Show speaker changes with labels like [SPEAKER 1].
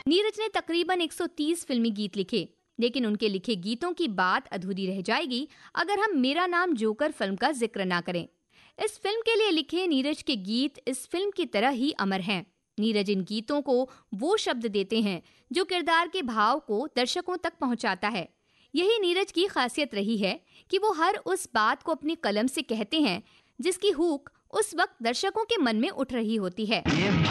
[SPEAKER 1] नीरज ने तकरीबन 130 फिल्मी गीत लिखे, लेकिन उनके लिखे गीतों की बात अधूरी रह जाएगी अगर हम मेरा नाम जोकर फिल्म का जिक्र ना करें। इस फिल्म के लिए लिखे नीरज के गीत इस फिल्म की तरह ही अमर हैं। नीरज इन गीतों को वो शब्द देते हैं जो किरदार के भाव को दर्शकों तक पहुंचाता है। यही नीरज की खासियत रही है कि वो हर उस बात को अपनी कलम से कहते हैं जिसकी हूक उस वक्त दर्शकों के मन में उठ रही होती है।